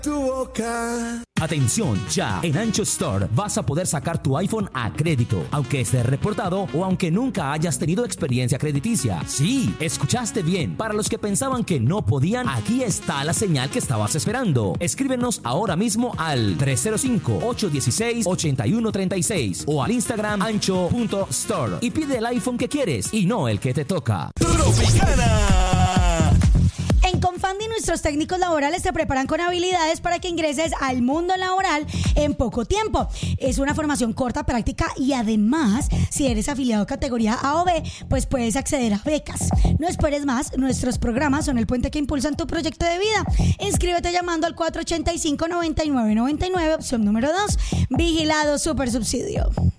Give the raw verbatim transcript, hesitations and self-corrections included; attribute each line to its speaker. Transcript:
Speaker 1: Tu boca.
Speaker 2: Atención, ya en Ancho Store vas a poder sacar tu iPhone a crédito, aunque esté reportado o aunque nunca hayas tenido experiencia crediticia. Sí, escuchaste bien. Para los que pensaban que no podían, aquí está la señal que estabas esperando. Escríbenos ahora mismo al tres cero cinco, ocho uno seis, ocho uno tres seis o al Instagram ancho punto store y pide el iPhone que quieres y no el que te toca.
Speaker 3: Tropicana. En Confandi, nuestros técnicos laborales te preparan con habilidades para que ingreses al mundo laboral en poco tiempo. Es una formación corta, práctica y además, si eres afiliado categoría A o B, pues puedes acceder a becas. No esperes más, nuestros programas son el puente que impulsan tu proyecto de vida. Inscríbete llamando al cuatro ocho cinco, nueve nueve nueve nueve, opción número dos. Vigilado Super Subsidio.